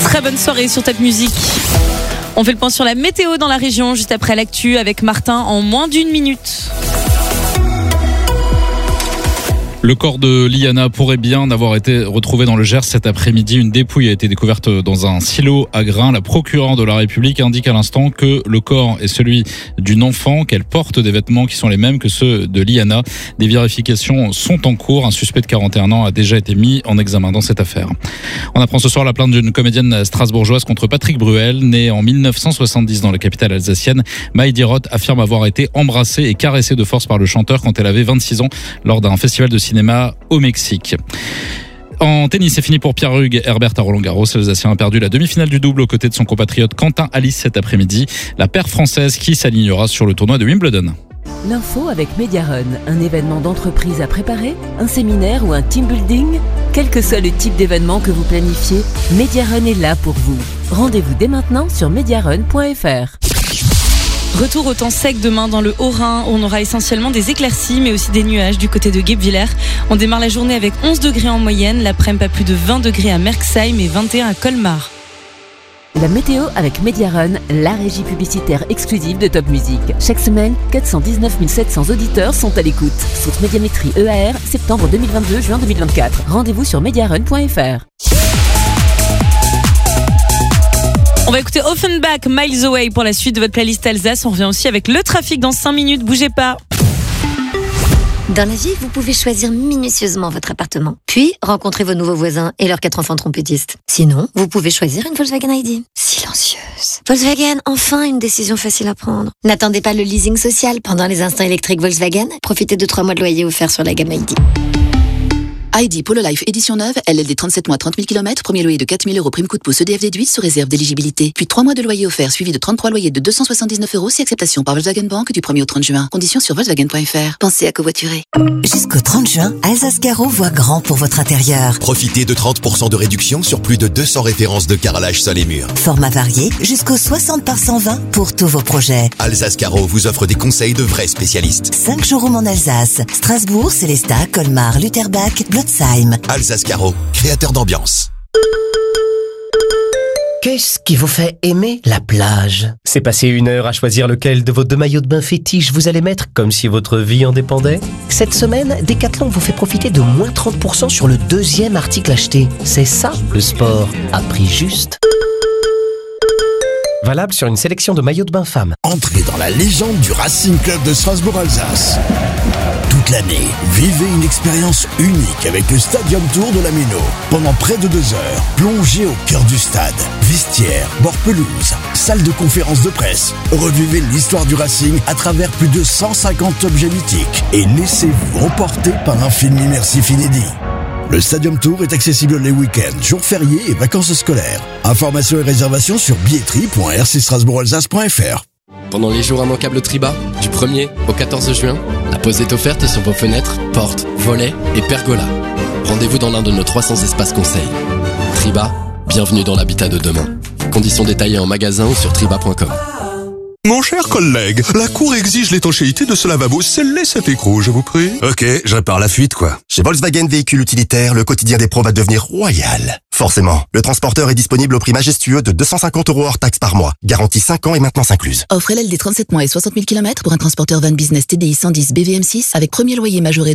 Très bonne soirée sur Top Music. On fait le point sur la météo dans la région juste après l'actu avec Martin en moins d'une minute. Le corps de Liana pourrait bien avoir été retrouvé dans le Gers cet après-midi. Une dépouille a été découverte dans un silo à grains. La procureure de la République indique à l'instant que le corps est celui d'une enfant, qu'elle porte des vêtements qui sont les mêmes que ceux de Liana. Des vérifications sont en cours. Un suspect de 41 ans a déjà été mis en examen dans cette affaire. On apprend ce soir la plainte d'une comédienne strasbourgeoise contre Patrick Bruel, né en 1970 dans la capitale alsacienne. Maïdi Roth affirme avoir été embrassée et caressée de force par le chanteur quand elle avait 26 ans lors d'un festival de cinéma au Mexique. En tennis, c'est fini pour Pierre Hug. Herbert à Roland-Garros. L'Alsacien a perdu la demi-finale du double aux côtés de son compatriote Quentin Alice cet après-midi. La paire française qui s'alignera sur le tournoi de Wimbledon. L'info avec Mediarun, un événement d'entreprise à préparer, un séminaire ou un team building. Quel que soit le type d'événement que vous planifiez, Mediarun est là pour vous. Rendez-vous dès maintenant sur mediarun.fr. Retour au temps sec demain dans le Haut-Rhin. On aura essentiellement des éclaircies mais aussi des nuages du côté de Guebwiller. On démarre la journée avec 11 degrés en moyenne. L'après-midi, pas plus de 20 degrés à Merxheim et 21 à Colmar. La météo avec Mediarun, la régie publicitaire exclusive de Top Music. Chaque semaine, 419 700 auditeurs sont à l'écoute. Source Médiamétrie EAR, septembre 2022, juin 2024. Rendez-vous sur mediarun.fr. On va écouter Offenbach, Miles Away pour la suite de votre playlist Alsace. On revient aussi avec le trafic dans 5 minutes. Bougez pas. Dans la vie, vous pouvez choisir minutieusement votre appartement, puis rencontrer vos nouveaux voisins et leurs 4 enfants trompettistes. Sinon, vous pouvez choisir une Volkswagen ID. Silencieuse. Volkswagen, enfin une décision facile à prendre. N'attendez pas le leasing social pendant les instants électriques Volkswagen. Profitez de 3 mois de loyer offerts sur la gamme ID. ID Polo Life édition neuve, LLD 37 mois 30 000 km, premier loyer de 4 000 € prime coup de pouce EDF déduit sous réserve d'éligibilité. Puis 3 mois de loyer offert suivi de 33 loyers de 279 € si acceptation par Volkswagen Bank du 1er au 30 juin. Conditions sur Volkswagen.fr. Pensez à covoiturer. Jusqu'au 30 juin, Alsace Carreau voit grand pour votre intérieur. Profitez de 30% de réduction sur plus de 200 références de carrelage sol et murs. Format varié, jusqu'au 60 par 120 pour tous vos projets. Alsace Carreau vous offre des conseils de vrais spécialistes. 5 showrooms en Alsace. Strasbourg, Célestat, Colmar, Lutherbach, Blotzheim. Alsace Carreau, créateur d'ambiance. Qu'est-ce qui vous fait aimer la plage? C'est passer 1 heure à choisir lequel de vos 2 maillots de bain fétiches vous allez mettre comme si votre vie en dépendait? Cette semaine, Decathlon vous fait profiter de moins 30% sur le 2e article acheté. C'est ça, le sport, à prix juste. Valable sur une sélection de maillots de bain femmes. Entrez dans la légende du Racing Club de Strasbourg-Alsace. Toute l'année, vivez une expérience unique avec le Stadium Tour de la Méno. Pendant près de 2 heures, plongez au cœur du stade. Vestiaire, bord pelouse, salle de conférence de presse. Revivez l'histoire du Racing à travers plus de 150 objets mythiques. Et laissez-vous emporter par un film immersif inédit. Le Stadium Tour est accessible les week-ends, jours fériés et vacances scolaires. Informations et réservations sur billetterie.rcstrasbourgalsace.fr. Pendant les jours immanquables Triba, du 1er au 14 juin, la pause est offerte sur vos fenêtres, portes, volets et pergolas. Rendez-vous dans l'un de nos 300 espaces conseils. Triba, bienvenue dans l'habitat de demain. Conditions détaillées en magasin ou sur triba.com. Mon cher collègue, la cour exige l'étanchéité de ce lavabo. Scellez cet écrou, je vous prie. Ok, je répare la fuite, quoi. Chez Volkswagen Véhicules Utilitaires, le quotidien des pros va devenir royal. Forcément, le transporteur est disponible au prix majestueux de 250 € hors taxe par mois. Garantie 5 ans et maintenance incluse. Offre LLD 37 mois et 60 000 km pour un transporteur van business TDI 110 BVM6 avec premier loyer majoré de